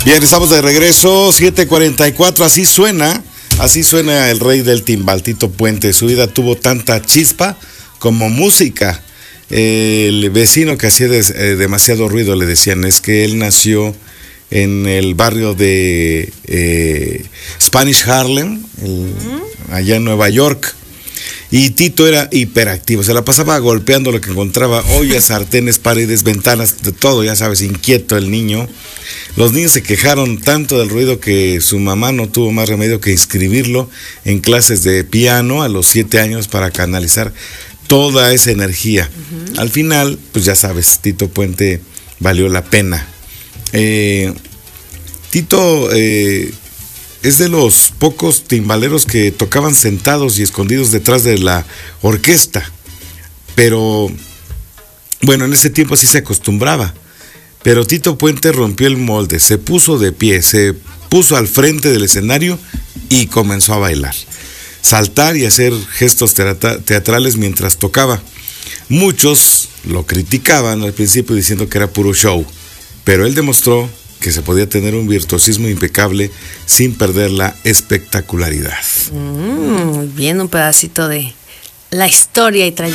Bien, estamos de regreso, 7:44, así suena el rey del timbal, Tito Puente. Su vida tuvo tanta chispa como música. El vecino que hacía demasiado ruido, le decían, es que él nació en el barrio de Spanish Harlem, allá en Nueva York. Y Tito era hiperactivo, se la pasaba golpeando lo que encontraba, ollas, sartenes, paredes, ventanas, de todo, ya sabes, inquieto el niño. Los niños se quejaron tanto del ruido que su mamá no tuvo más remedio que inscribirlo en clases de piano a los 7 años para canalizar toda esa energía. Al final, pues ya sabes, Tito Puente valió la pena. Tito es de los pocos timbaleros que tocaban sentados y escondidos detrás de la orquesta. Pero, bueno, en ese tiempo sí se acostumbraba. Pero Tito Puente rompió el molde, se puso de pie, se puso al frente del escenario y comenzó a bailar, saltar y hacer gestos teatrales mientras tocaba. Muchos lo criticaban al principio diciendo que era puro show, pero él demostró que se podía tener un virtuosismo impecable sin perder la espectacularidad. Muy bien, un pedacito de la historia y trayectoria